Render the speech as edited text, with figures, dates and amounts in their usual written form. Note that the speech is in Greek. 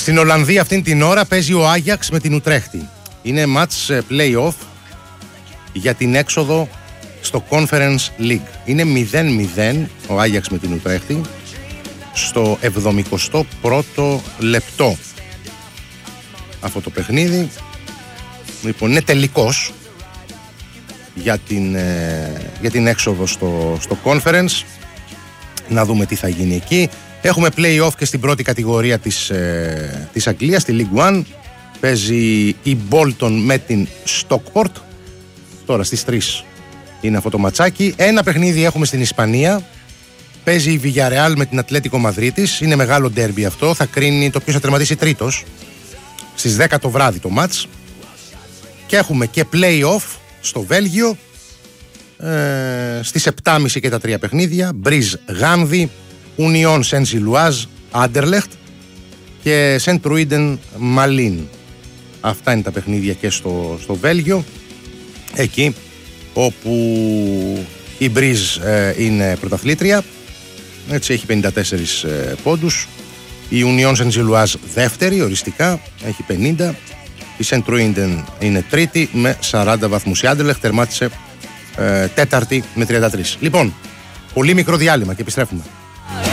Στην Ολλανδία αυτήν την ώρα παίζει ο Άγιαξ με την Ουτρέχτη. Είναι match play-off για την έξοδο στο Conference League. Είναι 0-0 ο Άγιαξ με την Ουτρέχτη στο 71ο λεπτό αυτό το παιχνίδι. Λοιπόν, είναι τελικός για την έξοδο στο Conference. Να δούμε τι θα γίνει εκεί. Έχουμε play-off και στην πρώτη κατηγορία της Αγγλίας, στη League One. Παίζει η Bolton με την Stockport. Τώρα στις 3 είναι αυτό το ματσάκι. Ένα παιχνίδι έχουμε στην Ισπανία. Παίζει η Villarreal με την Ατλέτικο Μαδρίτης. Είναι μεγάλο ντέρμπι αυτό. Θα κρίνει το ποιος θα τερματίσει τρίτος. Στις 10 το βράδυ το μάτς. Και έχουμε και play-off στο Βέλγιο. Στις 7.30 και τα 3 παιχνίδια. Μπριζ Γάνδη, Union Saint-Gilloise, Anderlecht και Saint-Truiden Malines. Αυτά είναι τα παιχνίδια και στο Βέλγιο. Εκεί όπου η Μπριζ είναι πρωταθλήτρια. Έτσι έχει 54 πόντους. Η Union Saint-Gilloise δεύτερη οριστικά, έχει 50. Η Saint-Truiden είναι τρίτη με 40 βαθμούς. Η Anderlecht τερμάτισε τέταρτη με 33. Λοιπόν, πολύ μικρό διάλειμμα και επιστρέφουμε.